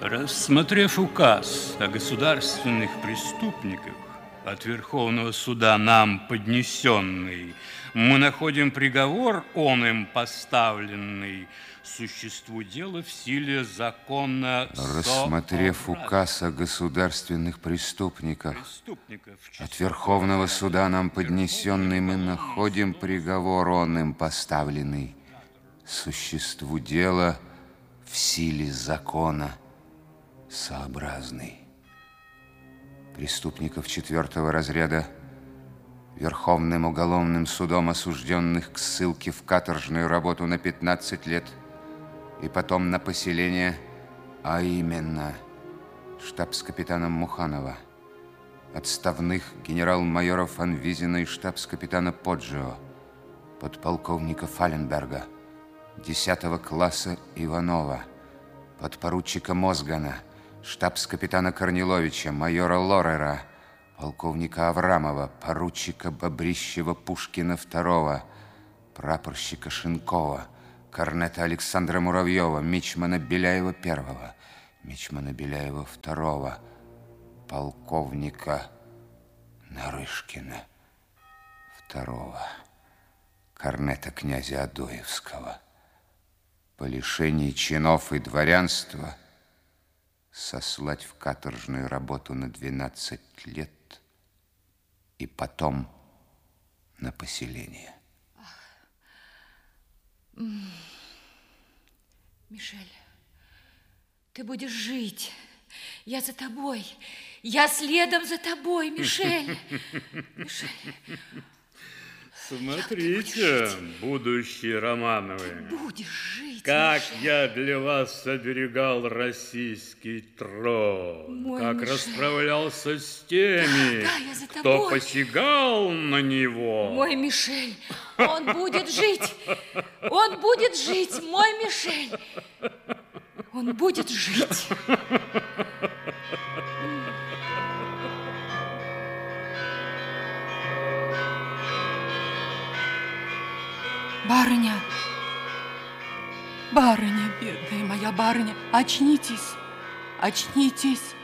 Рассмотрев указ о государственных преступниках от Верховного суда нам поднесенный, мы находим приговор, он им поставленный, существу дела в силе закона. Рассмотрев указ о государственных преступниках от Верховного суда нам поднесенный, мы находим приговор, он им поставленный, существу дела в силе закона сообразный. Преступников четвертого разряда Верховным уголовным судом осужденных к ссылке в каторжную работу на 15 лет и потом на поселение, а именно штабс-капитаном Муханова, отставных генерал-майоров Фанвизина и штабс-капитана Поджио, подполковника Фаленберга, 10 класса Иванова, подпоручика Мозгана, штабс-капитана Корниловича, майора Лорера, полковника Аврамова, поручика Бобрищева-Пушкина II, прапорщика Шинкова, корнета Александра Муравьева, мичмана Беляева I, мичмана Беляева II, полковника Нарышкина II, корнета князя Адоевского. По лишении чинов и дворянства сослать в каторжную работу на 12 лет и потом на поселение. Мишель, ты будешь жить. Я за тобой. Я следом за тобой, Мишель. Мишель. Смотрите, будущие Романовы. Ты будешь жить, как Мишель. я для вас оберегал российский трон, Мой как Мишель. расправлялся с теми, Да, я за кто тобой. посягал на него. Мой Мишель, он будет жить. Он будет жить, мой Мишель. Он будет жить. Барыня, барыня, бедная моя барыня, очнитесь, очнитесь.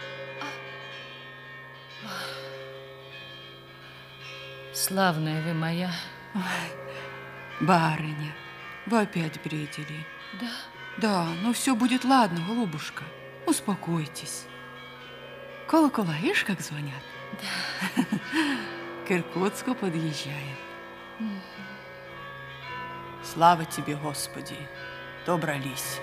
Славная вы моя. Ой, барыня, вы опять бредили. Да. Да, но все будет ладно, голубушка. Успокойтесь. Колокола, ишь, как звонят? Да. К Иркутску подъезжаем. Слава тебе, Господи, добрались.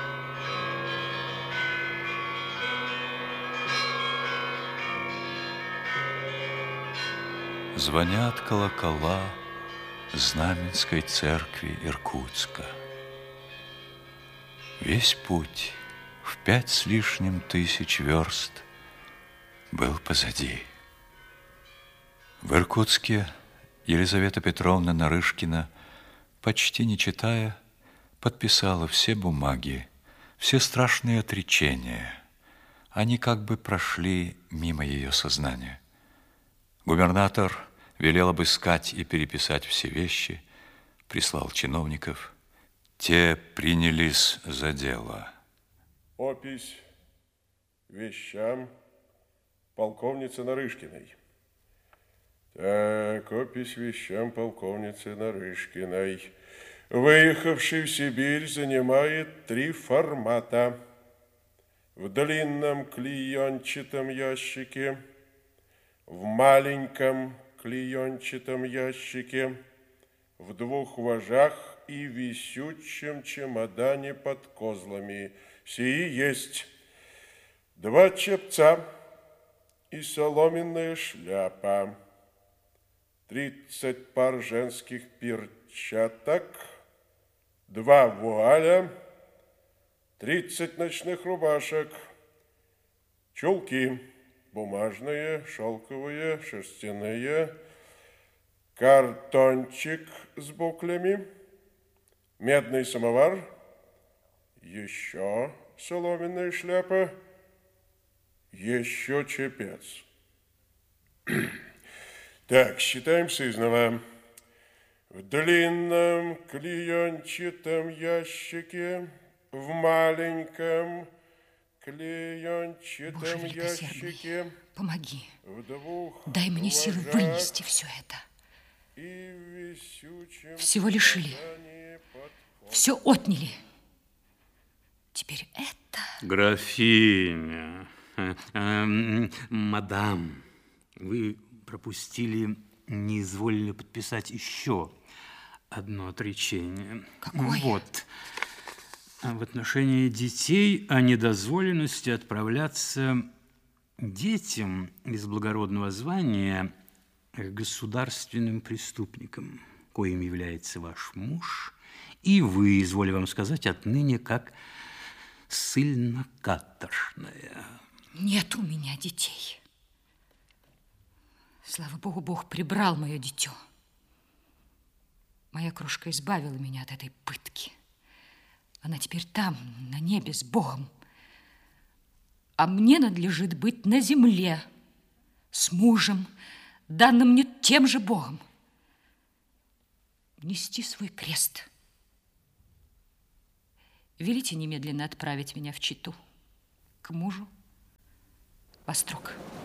Звонят колокола Знаменской церкви Иркутска. Весь путь в 5 с лишним тысяч верст был позади. В Иркутске Елизавета Петровна Нарышкина, почти не читая, подписала все бумаги, все страшные отречения. Они как бы прошли мимо ее сознания. Губернатор велел обыскать и переписать все вещи, прислал чиновников. Те принялись за дело. Опись вещам полковницы Нарышкиной. Так, опись вещам полковницы Нарышкиной. Выехавший в Сибирь, занимает 3 формата. В длинном клеенчатом ящике, в маленьком клеенчатом ящике, в 2 вожах и висючем чемодане под козлами. Сии есть 2 чепца и соломенная шляпа, 30 пар женских перчаток, 2 вуаля, 30 ночных рубашек, чулки бумажные, шелковые, шерстяные, картончик с буклями, медный самовар, еще соломенная шляпа, еще чепец. Так, считаем сызнова. В длинном клеенчатом ящике, в маленьком клеенчатом Боже милосердный, ящике помоги. в двух Дай мне силы ложах вынести все это. и в висючем Всего лишили. стакане под Все отняли. Теперь это... Графиня, мадам, вы пропустили, не изволили подписать еще одно отречение. Какое? Вот. В отношении детей о недозволенности отправляться детям из благородного звания к государственным преступникам, коим является ваш муж, и вы, изволю вам сказать, отныне как ссыльно-каторжная. Нет у меня детей. Слава Богу, Бог прибрал мое дитё. Моя крошка избавила меня от этой пытки. Она теперь там, на небе, с Богом. А мне надлежит быть на земле, с мужем, данным мне тем же Богом. Нести свой крест. Велите немедленно отправить меня в Читу, к мужу, во строк.